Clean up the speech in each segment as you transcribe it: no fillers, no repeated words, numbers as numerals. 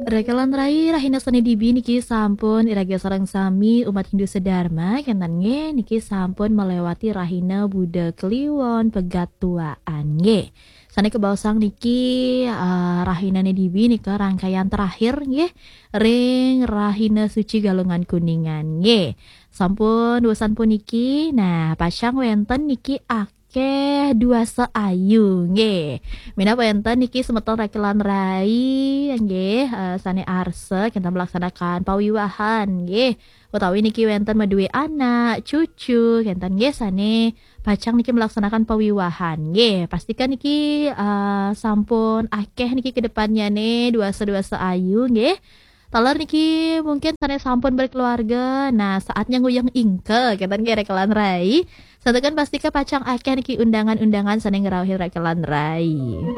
Rekelan rai rahina sani dibi niki sampun irage sareng sami umat Hindu sedharma kentan nge niki sampun melewati rahina Buddha Kliwon pegat tuaan nge. Sane kebausang niki rahina dibi nika rangkaian terakhir nge ring rahina suci galungan kuningan nge. Sampun dosan puniki nah pasang wenten niki dua seayu nggih. Mina wenten niki semeton rakelan rai nggih sane arse kita melaksanakan pawiwahan nggih. Utawi niki wenten maduwe anak, cucu, kenten nggih sane pacang niki melaksanakan pawiwahan nggih. Pastikan niki sampun akeh niki ke depannya nih dua seayu nggih. Talar niki mungkin sane sampun berkeluarga. Nah, saatnya nguyang ingke kenten nggih rekelan rai. Satu kan pasti ke pacang akeh niki undangan-undangan sane ngerawih rekelan rai.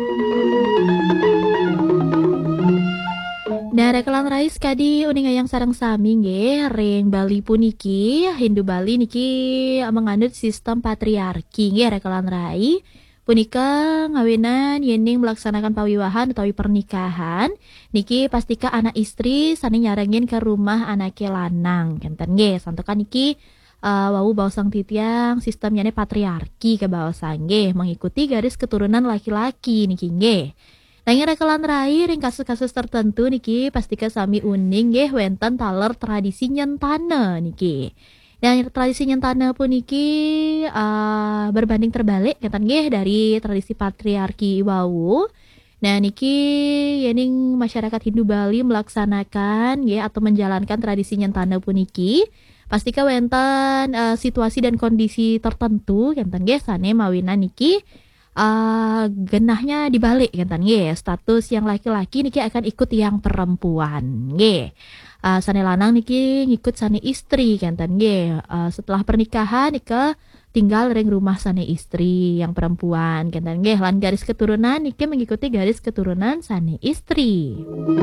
Nah, rekelan rai sekadi uning yang sareng sami nggih ring Bali puniki Hindu Bali niki menganut sistem patriarki nggih rekelan rai. Punika ngawinan yening melaksanakan pawiwahan atau pernikahan niki pastika anak istri sane nyarengin ke rumah anake lanang kenten nggih santokan niki wau bausang titiang sistemnya patriarki ke bausang nggih mengikuti garis keturunan laki-laki niki nggih. Nanging rekelan rai ring kasus-kasus tertentu niki pastika sami uning nggih wenten taler tradisi nyentane niki. Dan tradisi nyentane puniki berbanding terbalik keten nggih dari tradisi patriarki wau. Nah niki yening masyarakat Hindu Bali melaksanakan nggih atau menjalankan tradisi nyentane puniki pastika wenten situasi dan kondisi tertentu kenten nggih sane mawinan niki genahnya dibalik kenten nggih status yang laki-laki niki akan ikut yang perempuan nggih. Sane lanang niki ngikut sane istri kenten nggih. Setelah pernikahan nika tinggal ring rumah sane istri yang perempuan kenten nggih lan garis keturunan niki mengikuti garis keturunan sane istri.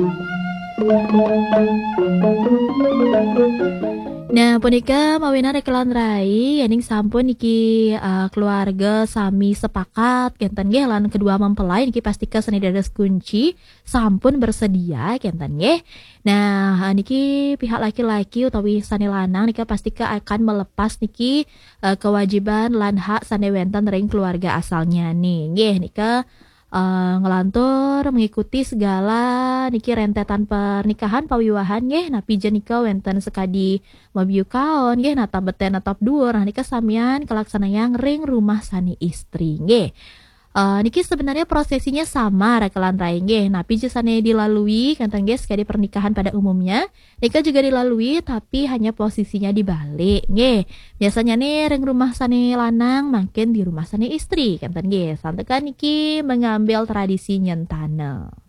Nah, punika mawinan rekelan rai yening sampun niki keluarga sami sepakat kenten nggih lan kedua mempelai niki pastika seni dados kunci sampun bersedia kenten nggih. Nah, niki pihak laki-laki utawi sane lanang nika pastika akan melepas niki kewajiban lan hak sane wenten ring keluarga asalnya nih. Nggih nika ngelantur mengikuti segala niki rentetan pernikahan pawiwahan nggih napi jenika wenten sekadi mabiu kaon nggih nata beten natap dhuwur nah nika samian kelaksanaan ring rumah sani istri nggih. Niki sebenarnya prosesinya sama rekelan rai nggih napi sane dilalui kenten nggih sekadi pernikahan pada umumnya nika juga dilalui tapi hanya posisinya dibalik nggih. Biasanya nih ring rumah sane lanang makin di rumah sane istri kenten nggih santekan niki mengambil tradisi nyentane.